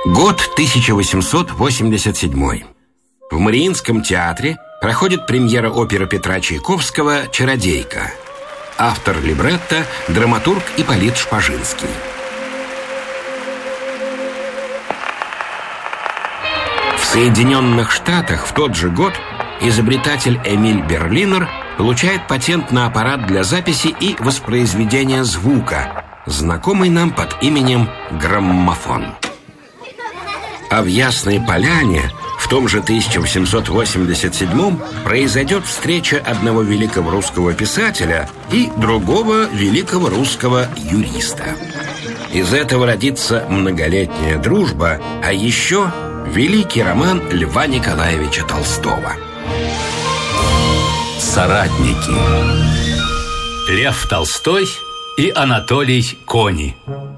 Год 1887. В Мариинском театре проходит премьера оперы Петра Чайковского «Чародейка». Автор либретто – драматург Ипполит Шпажинский. В Соединенных Штатах в тот же год изобретатель Эмиль Берлинер получает патент на аппарат для записи и воспроизведения звука, знакомый нам под именем граммофон. А в Ясной Поляне в том же 1887 произойдет встреча одного великого русского писателя и другого великого русского юриста. Из этого родится многолетняя дружба, а еще великий роман Льва Николаевича Толстого. Соратники. Лев Толстой и Анатолий Кони.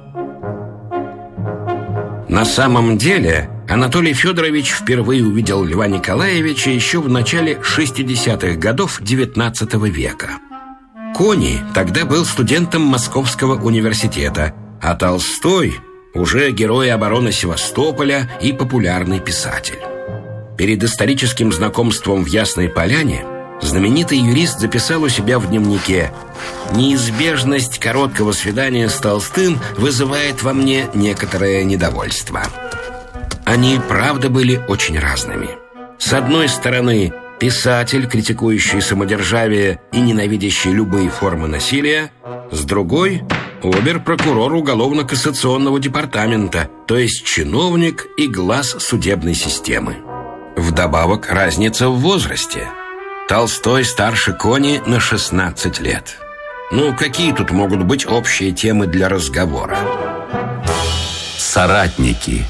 На самом деле, Анатолий Федорович впервые увидел Льва Николаевича еще в начале 60-х годов XIX века. Кони тогда был студентом Московского университета, а Толстой уже герой обороны Севастополя и популярный писатель. Перед историческим знакомством в Ясной Поляне знаменитый юрист записал у себя в дневнике: «Неизбежность короткого свидания с Толстым вызывает во мне некоторое недовольство». Они, правда, были очень разными. С одной стороны, писатель, критикующий самодержавие и ненавидящий любые формы насилия. С другой – обер-прокурор уголовно-кассационного департамента, то есть чиновник и глаз судебной системы. Вдобавок, разница в возрасте. Толстой старше Кони на 16 лет. Ну, какие тут могут быть общие темы для разговора? Соратники.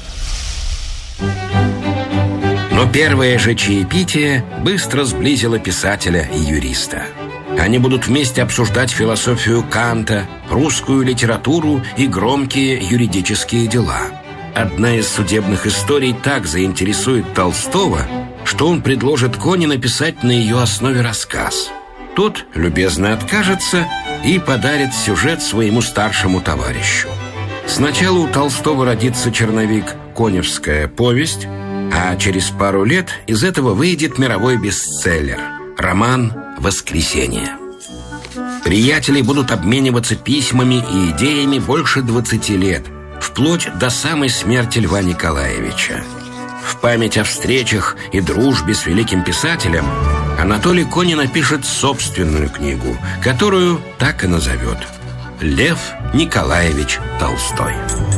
Но первое же чаепитие быстро сблизило писателя и юриста. Они будут вместе обсуждать философию Канта, русскую литературу и громкие юридические дела. Одна из судебных историй так заинтересует Толстого, что он предложит Кони написать на ее основе рассказ. Тот любезно откажется и подарит сюжет своему старшему товарищу. Сначала у Толстого родится черновик «Коневская повесть», а через пару лет из этого выйдет мировой бестселлер – роман «Воскресенье». Приятели будут обмениваться письмами и идеями больше 20 лет, вплоть до самой смерти Льва Николаевича. В память о встречах и дружбе с великим писателем Анатолий Кони напишет собственную книгу, которую так и назовет – «Лев Николаевич Толстой».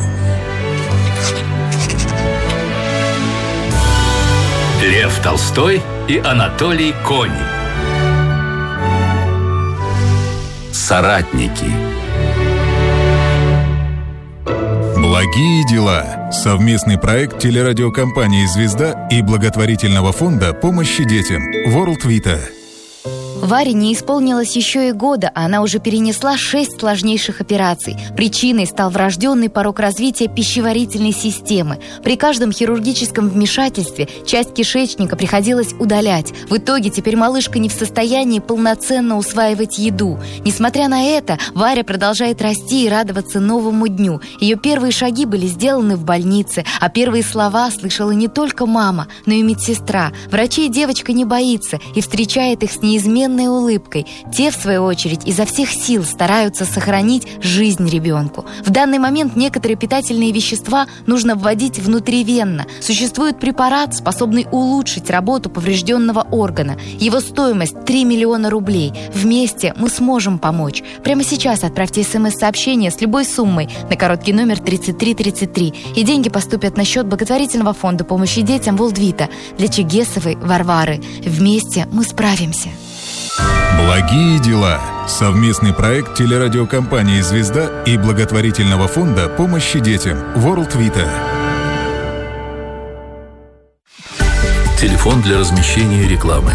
Лев Толстой и Анатолий Кони. Соратники. Благие дела. Совместный проект телерадиокомпании «Звезда» и благотворительного фонда помощи детям World Vita. Варе не исполнилось еще и года, а она уже перенесла 6 сложнейших операций. Причиной стал врожденный порок развития пищеварительной системы. При каждом хирургическом вмешательстве часть кишечника приходилось удалять. В итоге теперь малышка не в состоянии полноценно усваивать еду. Несмотря на это, Варя продолжает расти и радоваться новому дню. Ее первые шаги были сделаны в больнице, а первые слова слышала не только мама, но и медсестра. Врачей девочка не боится и встречает их с неизменной улыбкой. Те, в свою очередь, изо всех сил стараются сохранить жизнь ребенку. В данный момент некоторые питательные вещества нужно вводить внутривенно. Существует препарат, способный улучшить работу поврежденного органа. Его стоимость 3 миллиона рублей. Вместе мы сможем помочь. Прямо сейчас отправьте СМС-сообщение с любой суммой на короткий номер 3333, и деньги поступят на счет благотворительного фонда помощи детям World Vita для Чегесовой Варвары. Вместе мы справимся. Благие дела. Совместный проект телерадиокомпании «Звезда» и благотворительного фонда помощи детям World Vita. Телефон для размещения рекламы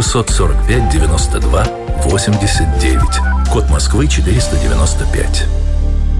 645 92 89. Код Москвы 495.